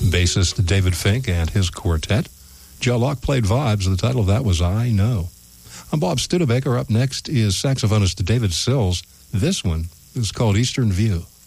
bassist David Fink and his quartet. Joe Locke played vibes. The title of that was I Know. I'm Bob Studebaker. Up next is saxophonist David Sills. This one is called Eastern View.